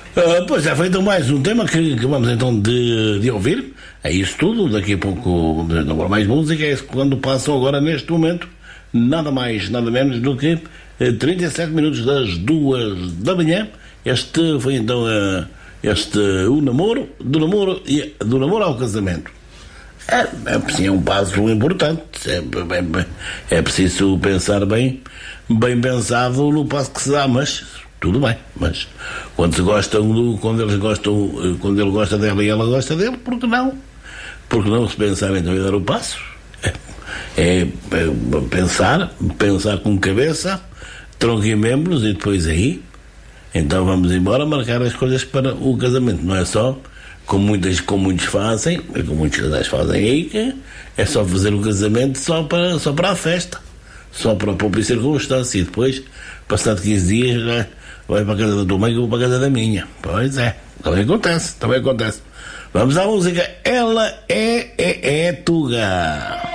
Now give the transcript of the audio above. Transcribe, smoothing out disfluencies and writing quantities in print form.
Pois é, feito mais um tema que vamos então de ouvir. É isso tudo, daqui a pouco não há mais música, é isso quando passam agora neste momento, nada mais, nada menos do que 37 minutos das 2 da manhã. Este foi então o namoro, do namoro ao casamento. É um passo importante, é preciso pensar bem pensado no passo que se dá, mas tudo bem, mas quando ele gosta dela e ela gosta dele, por que não? Porque não se pensar então em dar o passo? Pensar com cabeça, tronco e membros, e depois aí, então vamos embora marcar as coisas para o casamento. Não é só como muitos fazem, como muitos casais fazem aí, que é só fazer o casamento só para a festa, só para a própria circunstância, e depois, passado 15 dias, já vai para a casa da tua mãe que eu vou para a casa da minha. Pois é, também acontece. Vamos à música. Ela é Tuga.